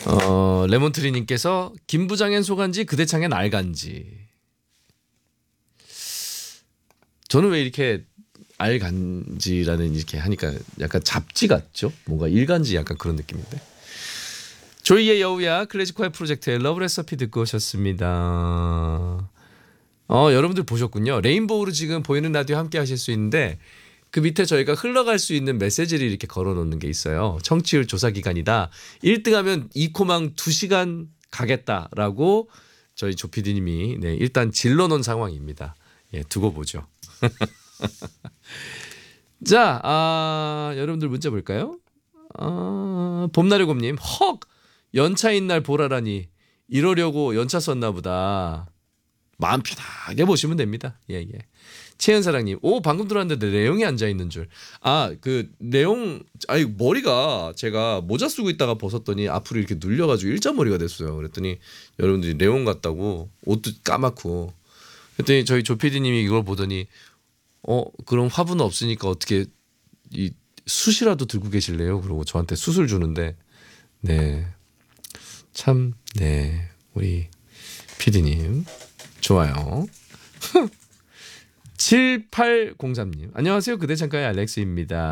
레몬트리님께서 김부장엔 소간지 그대창엔 알간지. 저는 왜 이렇게 알간지라는 이렇게 하니까 약간 잡지 같죠? 뭔가 일간지 약간 그런 느낌인데. 조이의 여우야 클래식화의 프로젝트의 러브 레시피 듣고 오셨습니다. 여러분들 보셨군요. 레인보우로 지금 보이는 라디오 함께 하실 수 있는데 그 밑에 저희가 흘러갈 수 있는 메시지를 이렇게 걸어놓는 게 있어요. 청취율 조사 기간이다. 1등하면 이코망 2시간 가겠다라고 저희 조피디님이 일단 질러놓은 상황입니다. 예, 두고 보죠. 자, 여러분들 문자 볼까요? 봄날의 곰님, 헉! 연차인 날 보라라니 이러려고 연차 썼나 보다. 마음 편하게 보시면 됩니다. 예, 예. 최은사랑님, 오, 방금 들어왔는데 내용이 앉아있는 줄. 그 내용, 머리가 제가 모자 쓰고 있다가 벗었더니 앞으로 이렇게 눌려가지고 일자머리가 됐어요. 그랬더니 여러분들이 내용 같다고 옷도 까맣고. 그랬더니 저희 조피디님이 이걸 보더니, 그럼 화분은 없으니까 어떻게 이 숯이라도 들고 계실래요? 그러고 저한테 숯을 주는데, 네. 참, 네. 우리 피디님. 좋아요. 7803님. 안녕하세요. 그대 창가의 알렉스입니다.